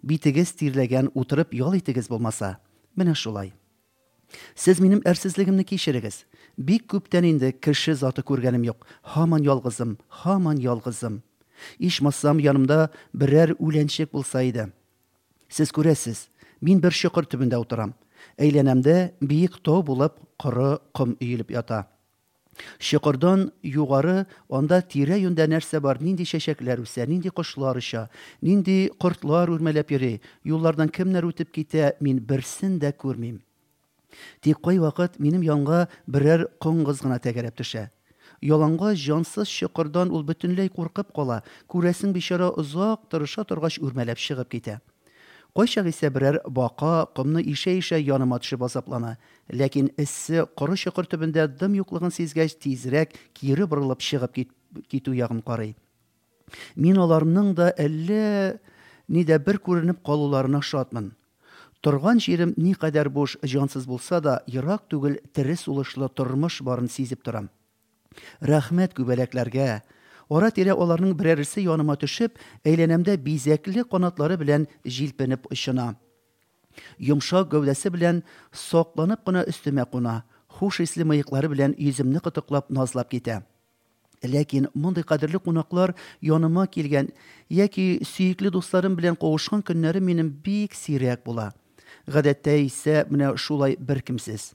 битегез тирләгән утырып ял итегез булмаса. Менә шулай. Сез минем әрсезлегемне кичерегез. Бик күптән инде кеше заты күргәнем юк. Һаман ялгызым. Ичмасам янымда берәр үләнчек булса иде. Сез күрәсез, мин бер чокыр төбендә утырам. Әйләнәмдә биек тау булып коры ком өелеп ята. Чокырдан югары анда тирә-юньдә нәрсә бар, нинди чәчәкләр үсә, нинди кошлар оча, нинди кортлар үрмәләп йөри, юллардан кемнәр үтеп китә, мин берсен дә күрмим. Тик кайвакыт минем янга берәр коңгыз гына тәгәрәп төшә. Яланга җансыз чокырдан ул бөтенләй куркып кала, күрәсең бичара озак тырыша торгач үрмәләп чыгып китә. Кайчак исә берәр бака комны ишә-ишә яныма төшеп азаплана, ләкин эссе коры чокыр төбендә дым юклыгын сизгәч тизрәк кире борылып чыгып китү ягын карый. Мин аларның да әллә нидә бер күренеп калуларына шатмын. Торган җирем никадәр буш, җансыз булса да, ерак түгел тере сулышлы тормыш барын сизеп торам. Рәхмәт күбәләкләргә. Ара-тирә аларның берәрсе яныма төшеп, әйләнәмдә бизәкле канатлары белән җилпенеп очына. Йомшак гәүдәсе белән сакланып кына өстемә куна, хуш исле мыеклары белән йөземне кытыклап назлап китә. Ләкин мондый кадерле кунаклар яныма килгән яки сөекле дусларым белән кавышкан көннәре минем бик сирәк була. Гадәттә исә менә шулай беркемсез.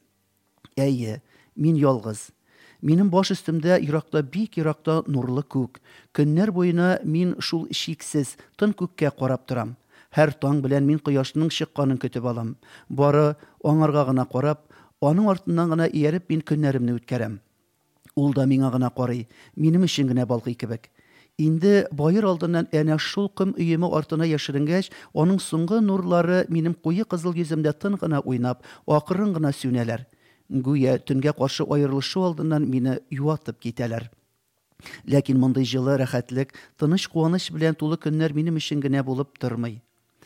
Әйе, мин ялгыз. Минем баш өстемдә еракта, бик еракта нурлы күк. Көннәр буена мин шул чиксез, тын күккә карап торам. Һәр таң белән мин кояшның чыкканын көтеп алам. Бары аңарга гына карап, аның артыннан гына ияреп мин көннәремне үткәрәм. Ул да миңа гына карый, минем өчен генә балкый кебек. Инде байыр алдыннан әнә шул ком өеме артына яшеренгәч, аның соңгы нурлары минем куе кызыл йөземдә тын гына уйнап, акрын гына сүнәләр. Гүя төнгә каршы аерылышу алдыннан мине юатып китәләр. Ләкин мондый җылы рәхәтлек, тыныч куаныч белән тулы көннәр минем өчен генә булып тормый.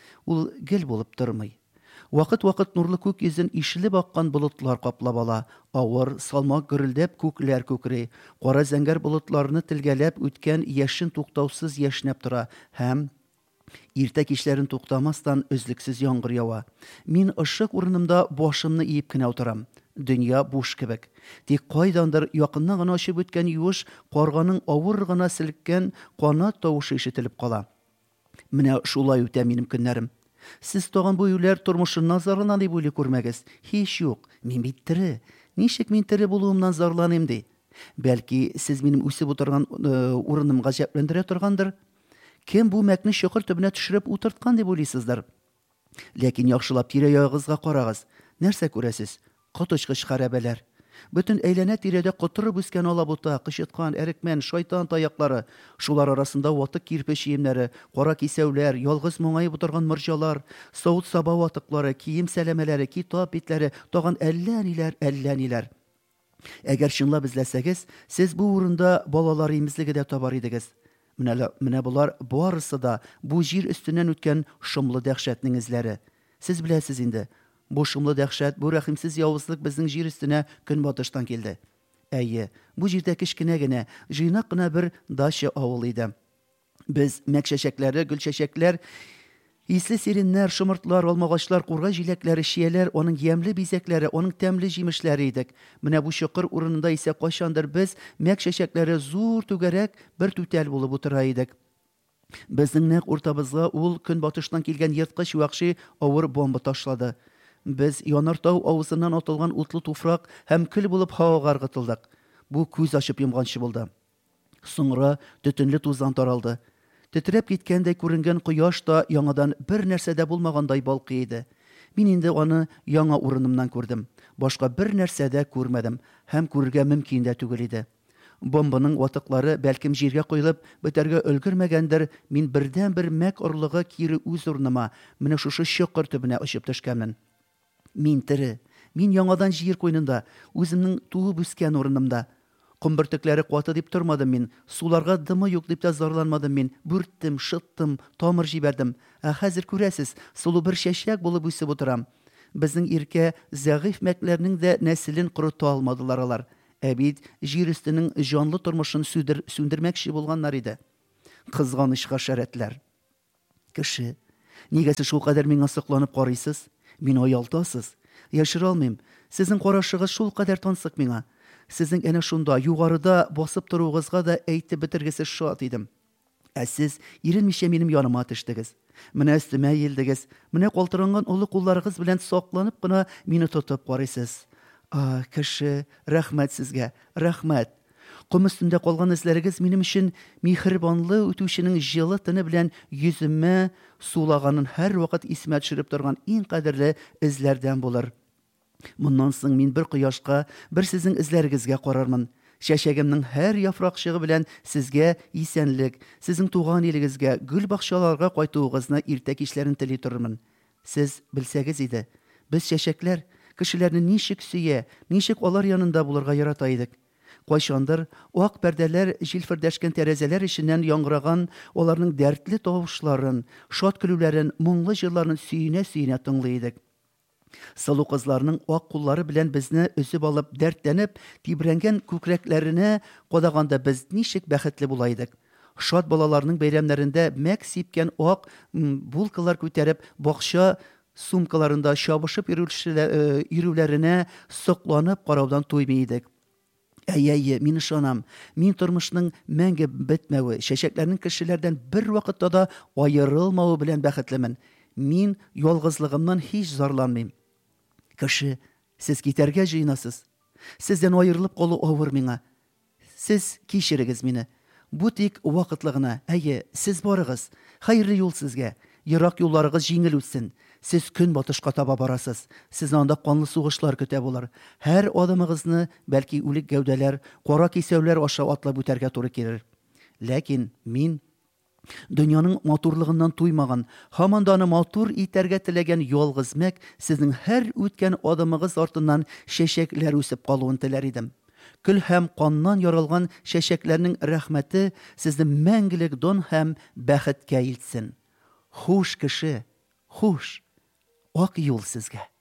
Ул гел булып тормый. Вакыт-вакыт нурлы күк йөзен ишелеп аккан болытлар каплап ала. Авыр, салмак гөрелдәп күкләр күкри. Кара зәңгәр болытларны телгәләп үткән яшен туктаусыз яшнәп тора һәм иртә кичләрен туктамастан өзлексез яңгыр ява. Мин ышык урынымда башымны иеп кенә утырам. Дөнья буш кебек. Тик кайдандыр якыннан гына очып үткән юеш карганың авыр гына селккән канат тавышы ишетелеп кала. Менә шулай үтә минем көннәрем. Сез тагын бу юләр тормышыннан зарлана дип уйлый күрмәгез. Һич юк. Мин бит тере. Ничек мин тере булуымнан зарланыйм ди? Бәлки, сез минем үсеп утырган урынымга җәпләндерә торгандыр? Кем бу мәкне чокыр төбенә төшереп утырткан дип уйлыйсыздыр? Ләкин яхшылап тирә-ягыгызга карагыз. Нәрсә күрәсез? Коточкыч хәрабәләр. Бөтен әйләнә тирәдә котырып үскән алабута, кычыткан, әрекмән, шайтан таяклары, шулар арасында ватык кирпеч киемнәре, кара кисәүләр, ялгыз моңаеп утырган морҗалар, савыт-саба ватыклары, кием сәләмәләре, китап битләре, тагын әллә ниләр. Әгәр чынлап эзләсәгез, сез бу урында балалар имезлеге дә табар идегез. Менә булар барысы да бу җир өстеннән үткән шомлы дәһшәтнең эзләре. Сез беләсез инде, бу шомлы дәһшәт, бу рәхимсез явызлык безнең җир өстенә көнбатыштан килде. Әйе, бу җирдә кечкенә генә, җыйнак кына бер дача авыл иде. Без мәкчәчәкләре, гөлчәчәкләр, исле сиреннәр, шомыртлар, алмагачлар, курга җиләкләре, чияләр, аның ямьле бизәкләре, аның тәмле җимешләре идек. Менә бу чокыр урынында исә кайчандыр без мәкчәчәкләре зур түгәрәк бер түтәл булып утыра идек. Безнең нәкъ уртабызга ул көнбатыштан килгән ерткыч вәхши авыр бомба ташлады. Без Янартау авызыннан атылган утлы туфрак һәм көл булып һавага ыргытылдык. Бу күз ачып йомганчы булды. Соңра төтенле тузан таралды. Тетрәп киткәндәй күренгән кояш та яңадан бер нәрсә дә булмагандай балкый иде. Мин инде аны яңа урынымнан күрдем. Башка бер нәрсә дә күрмәдем һәм күрергә мөмкин дә түгел иде. Бомбаның ватыклары бәлкем җиргә куелып бетәргә өлгермәгәндер, мин бердән-бер мәк орлыгы кире үз урыныма, менә шушы чокыр төбенә очып төшкәнмен. Мин тере, мин яңадан җир куйнында, үземнең туып үскән урынымда. Комбыртыклары куаты дип тормадым мин, суларга дымы юк дип тә зарланмадым мин, бүрттем, шыттым, тамыр җибәрдем. Хәзер күрәсез, сулу бер чәчәк булып үсеп утырам. Безнең иркә зәгыйфь мәкләрнең дә нәселен корыта алмадылар алар. Бит җир өстенең җанлы тормышын сүндермәкче булганнар иде. Кызганычка шәрәтләр. Кеше, Нигә сез шулкадәр миңа сокланып карыйсыз? Мине оялтасыз. Яшерә алмыйм. Сезнең карашыгыз шулкадәр тансык миңа. Сезнең әнә шунда югарыда басып торуыгызга да әйтеп бетергесез шат идем. Ә сез иренмичә минем яныма төштегез. Менә өстемә иелдегез. Менә калтыранган олы кулларыгыз белән сакланып кына мине тотып карыйсыз. Кеше, рәхмәт сезгә, рәхмәт. Ком өстендә калган эзләрегез минем өчен миһербанлы үтүченең җылы тыны белән йөземә сулаганын һәрвакыт исемә төшереп торган иң кадерле эзләрдән булыр. Моннан соң мин бер кояшка, бер сезнең эзләрегезгә карармын. Чәчәгемнең һәр яфракчыгы белән сезгә исәнлек, сезнең туган илегезгә, гөл бакчаларга кайтуыгызны иртә кичләрен тели торырмын. Сез белсәгез иде, без чәчәкләр кешеләрне ничек сөя, ничек алар янында булырга ярата идек. Кайчандыр ак пәрдәләр җилфердәшкән тәрәзәләр иченнән яңгыраган аларның дәртле тавышларын, шат көлүләрен, моңлы җырларын сөенә-сөенә тыңлый идек. Сылу кызларның ак куллары белән безне өзеп алып, дәртләнеп, тибрәнгән күкрәкләренә кадаганда без ничек бәхетле була идек. Шат балаларның бәйрәмнәрендә мәк сипкән ак булкалар күтәреп, бакча сумкаларында чабышып йөрүләренә сокланып караудан туймый идек. Әйе, мин ышанам. Мин тормышның мәңге бетмәве, чәчәкләрнең кешеләрдән бер вакытта да аерылмавы белән бәхетлемен. Мин ялгызлыгымнан һич зарланмыйм. Кеше, сез китәргә җыенасыз. Сездән аерылып калу авыр миңа. Сез кичерегез мине. Бу тик вакытлы гына. Әйе, сез барыгыз. Хәерле юл сезгә. Ерак юлларыгыз җиңел үтсен. Сез көнбатышка таба барасыз. Сезне анда канлы сугышлар көтә булыр. Һәр адымыгызны бәлки үлек гәүдәләр, кара кисәүләр аша атлап үтәргә туры килер. Ләкин мин дөньяның матурлыгыннан туймаган, һаман да аны матур итәргә теләгән ялгыз мәк сезнең һәр үткән адымыгыз артыннан чәчәкләр үсеп калуын теләр идем. Көл һәм каннан яралган чәчәкләрнең рәхмәте сезне мәңгелек дан һәм бәхеткә илтсен. Хуш кеше, хуш. Ак юл сезгә.